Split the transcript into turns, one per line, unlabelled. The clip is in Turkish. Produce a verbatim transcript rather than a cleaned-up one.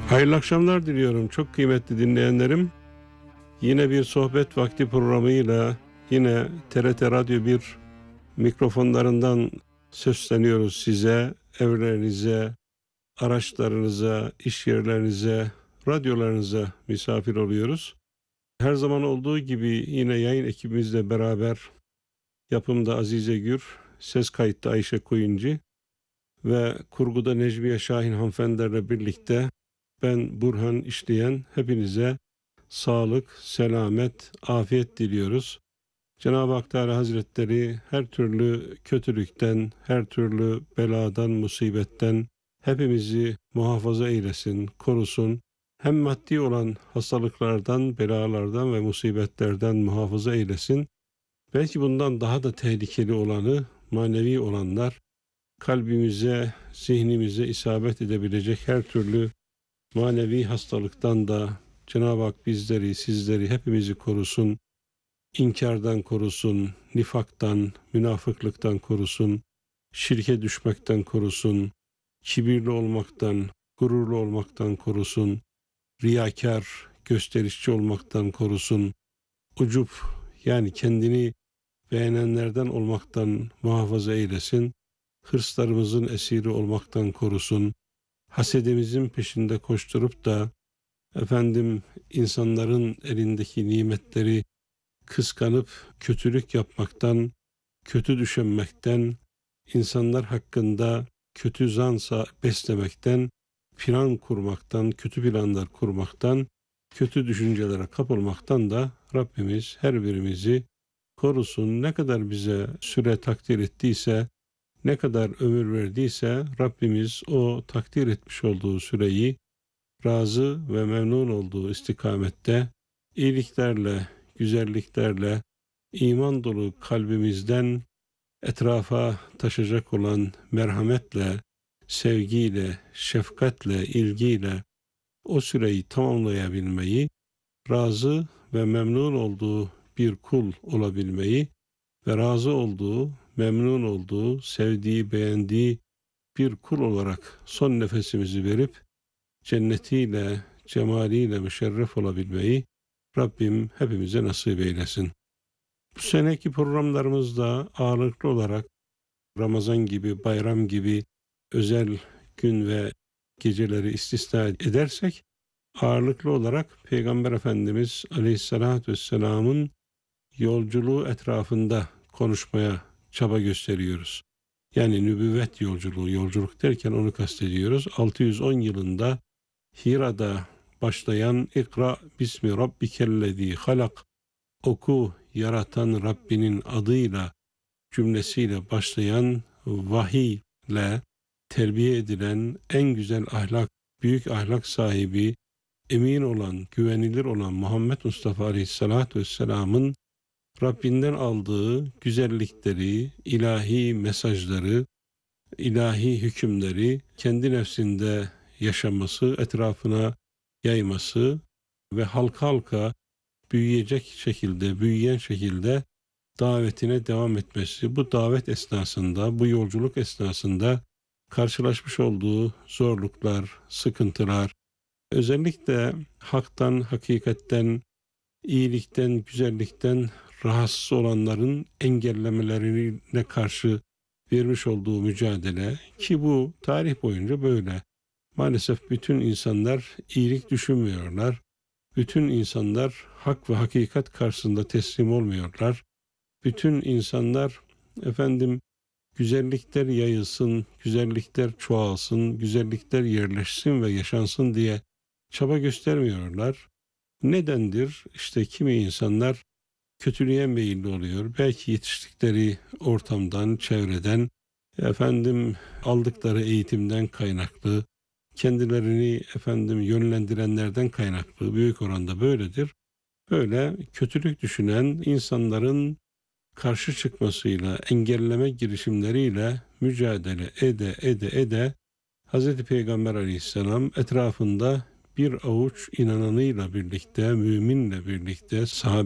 Hayırlı akşamlar diliyorum çok kıymetli dinleyenlerim. Yine bir sohbet vakti programıyla yine T R T Radyo bir mikrofonlarından sesleniyoruz size, evlerinize, araçlarınıza, iş yerlerinize, radyolarınıza misafir oluyoruz. Her zaman olduğu gibi yine yayın ekibimizle beraber yapımda Azize Gür, ses kayıtta Ayşe Koyuncu ve kurguda Necmiye Şahin hanımefendilerle birlikte ben Burhan İşleyen hepinize sağlık, selamet, afiyet diliyoruz. Cenab-ı Hak Teala Hazretleri her türlü kötülükten, her türlü beladan, musibetten hepimizi muhafaza eylesin, korusun. Hem maddi olan hastalıklardan, belalardan ve musibetlerden muhafaza eylesin. Belki bundan daha da tehlikeli olanı, manevi olanlar, kalbimize, zihnimize isabet edebilecek her türlü manevi hastalıktan da Cenab-ı Hak bizleri, sizleri, hepimizi korusun. İnkardan korusun, nifaktan, münafıklıktan korusun, şirke düşmekten korusun, kibirli olmaktan, gururlu olmaktan korusun, riyakar, gösterişçi olmaktan korusun, ucup yani kendini beğenenlerden olmaktan muhafaza eylesin, hırslarımızın esiri olmaktan korusun, hasedimizin peşinde koşturup da efendim insanların elindeki nimetleri kıskanıp kötülük yapmaktan, kötü düşünmekten, insanlar hakkında kötü zansa beslemekten, plan kurmaktan, kötü planlar kurmaktan, kötü düşüncelere kapılmaktan da Rabbimiz her birimizi korusun. Ne kadar bize süre takdir ettiyse, ne kadar ömür verdiyse Rabbimiz o takdir etmiş olduğu süreyi razı ve memnun olduğu istikamette iyiliklerle, güzelliklerle, iman dolu kalbimizden etrafa taşacak olan merhametle, sevgiyle, şefkatle, ilgiyle o süreyi tamamlayabilmeyi, razı ve memnun olduğu bir kul olabilmeyi ve razı olduğu, memnun olduğu, sevdiği, beğendiği bir kul olarak son nefesimizi verip cennetiyle, cemaliyle müşerref olabilmeyi Rabbim hepimize nasip eylesin. Bu seneki programlarımızda ağırlıklı olarak Ramazan gibi, bayram gibi özel gün ve geceleri istisna edersek, ağırlıklı olarak Peygamber Efendimiz Aleyhisselatü Vesselam'ın yolculuğu etrafında konuşmaya çaba gösteriyoruz. Yani nübüvvet yolculuğu, yolculuk derken onu kastediyoruz. altı yüz on yılında Hira'da başlayan İkra bismi rabbikellezî halak, oku yaratan Rabbinin adıyla cümlesiyle başlayan vahiyle terbiye edilen en güzel ahlak, büyük ahlak sahibi, emin olan, güvenilir olan Muhammed Mustafa Aleyhisselatü Vesselam'ın Rabbinden aldığı güzellikleri, ilahi mesajları, ilahi hükümleri kendi nefsinde yaşaması, etrafına yayması ve halka halka büyüyecek şekilde, büyüyen şekilde davetine devam etmesi. Bu davet esnasında, bu yolculuk esnasında karşılaşmış olduğu zorluklar, sıkıntılar, özellikle haktan, hakikatten, iyilikten, güzellikten rahatsız olanların engellemelerine karşı vermiş olduğu mücadele, ki bu tarih boyunca böyle. Maalesef bütün insanlar iyilik düşünmüyorlar. Bütün insanlar hak ve hakikat karşısında teslim olmuyorlar. Bütün insanlar efendim güzellikler yayılsın, güzellikler çoğalsın, güzellikler yerleşsin ve yaşansın diye çaba göstermiyorlar. Nedendir? İşte kimi insanlar kötülüğe meyilli oluyor. Belki yetiştikleri ortamdan, çevreden, efendim aldıkları eğitimden kaynaklı, kendilerini efendim yönlendirenlerden kaynaklı, büyük oranda böyledir. Böyle kötülük düşünen insanların karşı çıkmasıyla, engelleme girişimleriyle mücadele ede ede ede Hz. Peygamber Aleyhisselam etrafında bir avuç inananıyla birlikte, müminle birlikte, sahabe